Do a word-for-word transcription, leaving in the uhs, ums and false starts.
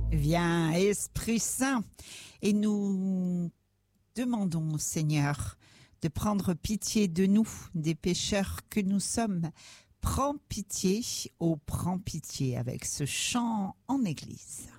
Viens, Esprit Saint, et nous demandons au Seigneur de prendre pitié de nous, des pécheurs que nous sommes. Prends pitié, oh prends pitié avec ce chant en église.